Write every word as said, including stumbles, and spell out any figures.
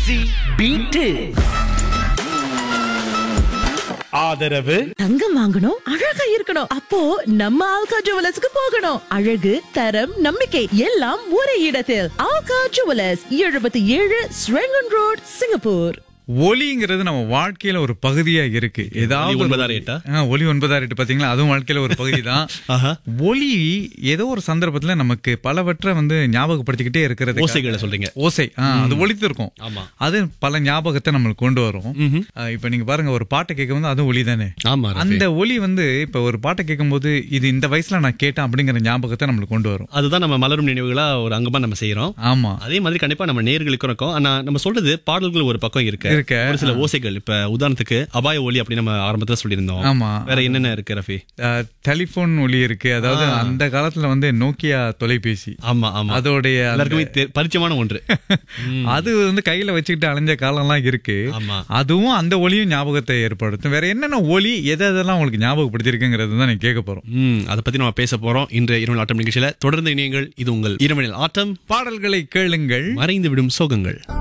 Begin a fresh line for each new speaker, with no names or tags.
Easy beat. ஆதரவு
தங்கம் வாங்கணும், அழகா இருக்கணும். அப்போ நம்ம ஆல்கா ஜுவல்லர்ஸ்க்கு போகணும். அழகு, தரம், நம்பிக்கை எல்லாம் ஒரே இடத்தில். ஆல்கா ஜுவல்லர்ஸ், எழுபத்தி ஏழு ஸ்ரெங்கன் ரோட், சிங்கப்பூர்.
ஒலிங்கிறது நம்ம வாழ்க்கையில ஒரு பகுதியா இருக்கு. ஏதாவது
ஒன்பதாயிரம் எட்டா
ஆ, ஒலி ஒன்பதாயிரம் எட்டு பாத்தீங்களா, அதுவும் வாழ்க்கையில ஒரு பகுதி தான். ஒலி ஏதோ ஒரு சந்தர்ப்பத்துல நமக்கு பலவற்றை வந்து ஞாபகப்படுத்திக்கிட்டே இருக்கிறது.
ஓசைகளை சொல்றீங்க?
ஓசை ஆ, அது ஒலித்து இருக்கும்.
ஆமா,
அது பல ஞாபகத்தை நம்மளுக்கு கொண்டு வரும். ஆ, இப்ப நீங்க பாருங்க, ஒரு பாட்டை கேட்கும் போது அதுவும் ஒலி தானே.
ஆமா,
அந்த ஒலி வந்து இப்ப ஒரு பாட்டை கேட்கும் போது இது இந்த வயசுல நான் கேட்டேன் அப்படிங்கிற ஞாபகத்தை நம்மளுக்கு கொண்டு வரும்.
அதுதான் நம்ம மலரும் நினைவுகளா ஒரு அங்கமா நம்ம செய்யறோம்.
ஆமா,
அதே மாதிரி கண்டிப்பா நம்ம நேர்களுக்கும் இருக்கும். ஆனா நம்ம சொல்றது பாடல்கள் ஒரு பக்கம் இருக்கு, ஒரு சில ஓசைகள். இப்ப உதாரணத்துக்கு அபாய ஒலி அப்படி நம்ம ஆரம்பத்துல சொல்லியிருந்தோம்.
ஆமா,
வேற என்னென்ன இருக்கு ரஃபி?
டெலிபோன் ஒலி இருக்கு. அதாவது அந்த காலத்துல வந்து நோக்கியா தொலைபேசி.
ஆமா ஆமா,
அதோடைய
எல்லாருக்குமே தெ- பரிச்சயமான ஒன்று.
அது வந்து கையில வச்சுக்கிட்டு அலைஞ்ச காலம்லாம் இருக்கு.
ஆமா,
அதுவும் அந்த ஒலியும் ஞாபகத்தை ஏற்படுத்தும். வேற என்னென்ன ஒலி எதை எதெல்லாம் உங்களுக்கு ஞாபகப்படுத்திருக்குங்கிறது தான் நீங்க கேட்க போறோம்.
ம் அதை பத்தி நம்ம பேச போறோம் இன்றைய இரவு ஆட்டம் நிகழ்ச்சியில. தொடர்ந்து இணையுங்கள். இது உங்கள் இரவு ஆட்டம்.
பாடல்களை கேளுங்கள்,
மறைந்து விடும் சோகங்கள்.